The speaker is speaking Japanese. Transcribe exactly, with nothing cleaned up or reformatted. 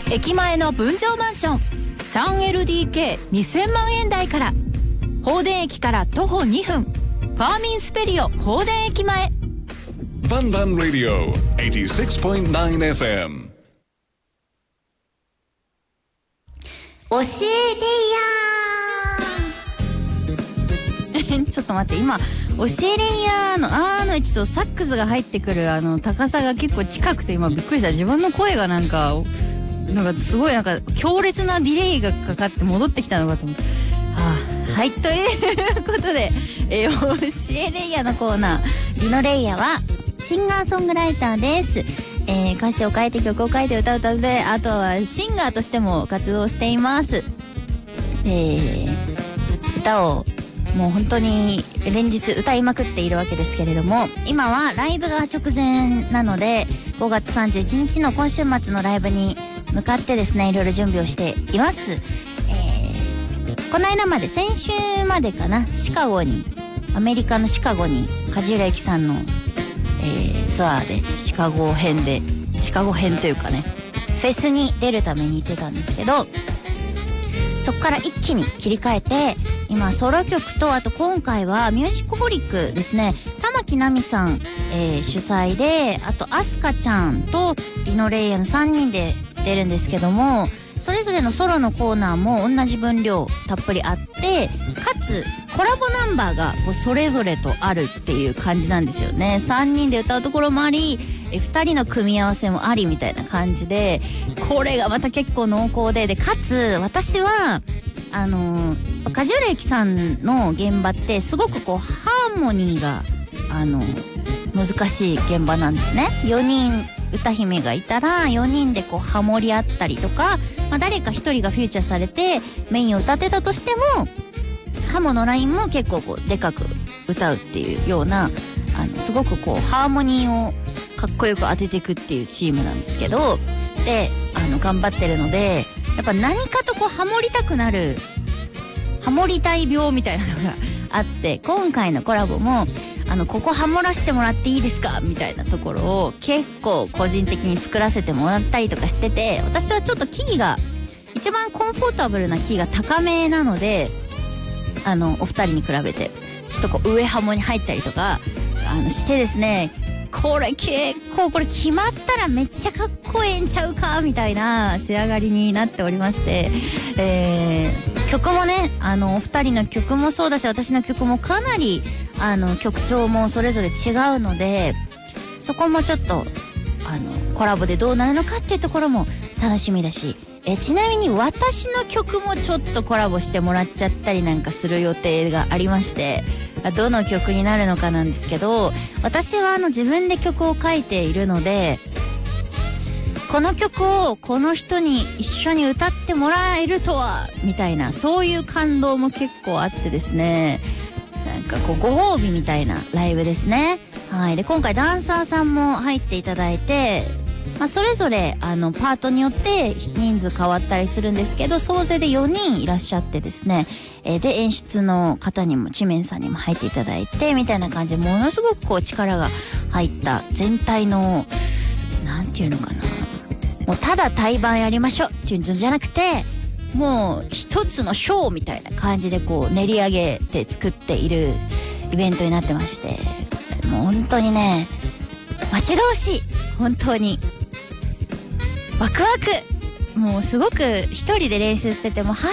駅前の分譲マンション スリーエルディーケーにせんまんえん台から。放電駅から徒歩にふん、ファーミンスペリオ放電駅前。 バンバンラディオ はちじゅうろくてんきゅうエフエム。 教えれやちょっと待って、今教えれやのあーの一とサックスが入ってくるあの高さが結構近くて、今びっくりした。自分の声がなんかなんかすごいなんか強烈なディレイがかかって戻ってきたのかと思って、はあ、はい、ということで、えー、教えれいやのコーナー。リノレイヤはシンガーソングライターです。えー、歌詞を書いて曲を書いて歌う歌で、あとはシンガーとしても活動しています。えー、歌をもう本当に連日歌いまくっているわけですけれども、今はライブが直前なのでごがつさんじゅういちにちの今週末のライブに向かってですね、いろいろ準備をしています。えー、この間まで、先週までかな、シカゴに、アメリカのシカゴに梶浦由記さんの、えー、ツアーでシカゴ編でシカゴ編というかね、フェスに出るために行ってたんですけど、そこから一気に切り替えて今ソロ曲と、あと今回はミュージックホリックですね、玉木奈美さん、えー、主催で、あとアスカちゃんとリノレイヤのさんにんで出るんですけども、それぞれのソロのコーナーも同じ分量たっぷりあって、かつコラボナンバーがこうそれぞれとあるっていう感じなんですよね。さんにんで歌うところもあり、えふたりの組み合わせもありみたいな感じで、これがまた結構濃厚で、でかつ私はあのー、梶浦由記さんの現場ってすごくこうハーモニーがあの難しい現場なんですね。よにん歌姫がいたらよにんでこうハモり合ったりとか、まあ、誰かひとりがフューチャーされてメインを歌ってたとしても、ハモのラインも結構こうでかく歌うっていうような、あのすごくこうハーモニーをかっこよく当てていくっていうチームなんですけど、であの頑張ってるので、やっぱ何かとこうハモりたくなる、ハモりたい病みたいなのがあって、今回のコラボもあのここハモらせてもらっていいですかみたいなところを結構個人的に作らせてもらったりとかしてて、私はちょっとキーが一番コンフォータブルなキーが高めなので、あのお二人に比べてちょっとこう上ハモに入ったりとかあのしてですね、これ結構これ決まったらめっちゃかっこええんちゃうかみたいな仕上がりになっておりまして、えー、曲もね、あのお二人の曲もそうだし、私の曲もかなりあの曲調もそれぞれ違うので、そこもちょっとあのコラボでどうなるのかっていうところも楽しみだし、えちなみに私の曲もちょっとコラボしてもらっちゃったりなんかする予定がありまして、どの曲になるのかなんですけど、私はあの自分で曲を書いているので、この曲をこの人に一緒に歌ってもらえるとはみたいな、そういう感動も結構あってですね、なんかこうご褒美みたいなライブですね。はい。で今回ダンサーさんも入っていただいて、まあ、それぞれあのパートによって人数変わったりするんですけど、総勢でよにんいらっしゃってですね、えー、で演出の方にも知面さんにも入っていただいてみたいな感じで、ものすごくこう力が入った全体のなんていうのかな、もうただ対バンやりましょうっていうんじゃなくて、もう一つのショーみたいな感じでこう練り上げて作っているイベントになってまして、もう本当にね、待ち遠しい、本当にワクワク、もうすごく一人で練習してても、は